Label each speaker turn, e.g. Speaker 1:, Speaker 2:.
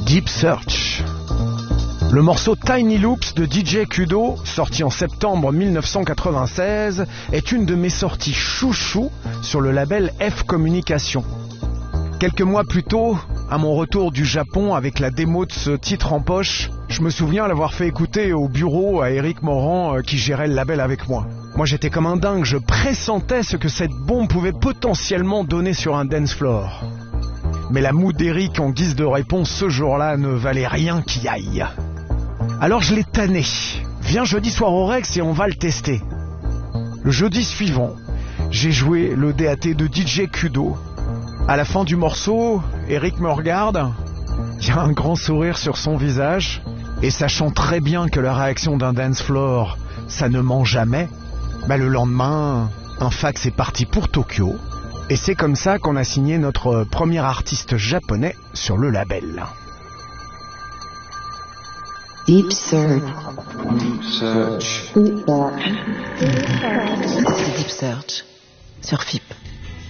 Speaker 1: Deep Search. Le morceau Tiny Loops de DJ Kudo, sorti en septembre 1996, est une de mes sorties chouchou sur le label F Communication. Quelques mois plus tôt, à mon retour du Japon avec la démo de ce titre en poche, je me souviens l'avoir fait écouter au bureau à Eric Morand qui gérait le label avec moi. Moi j'étais comme un dingue, je pressentais ce que cette bombe pouvait potentiellement donner sur un dance floor. Mais la moue d'Eric en guise de réponse ce jour-là ne valait rien qui aille. Alors je l'ai tanné. Viens jeudi soir au Rex et on va le tester. Le jeudi suivant, j'ai joué le DAT de DJ Kudo. À la fin du morceau, Eric me regarde. Il y a un grand sourire sur son visage. Et sachant très bien que la réaction d'un dance floor, ça ne ment jamais, le lendemain, un fax est parti pour Tokyo. Et c'est comme ça qu'on a signé notre premier artiste japonais sur le label.
Speaker 2: Deep Search.
Speaker 3: Deep Search.
Speaker 2: C'est Deep Search sur FIP.